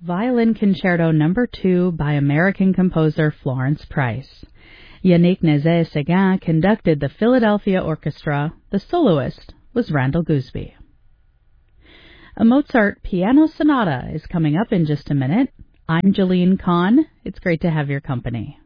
Violin Concerto No. 2 by American composer Florence Price. Yannick Nézet-Séguin conducted the Philadelphia Orchestra. The soloist was Randall Gooseby. A Mozart piano sonata is coming up in just a minute. I'm Jalene Kahn. It's great to have your company.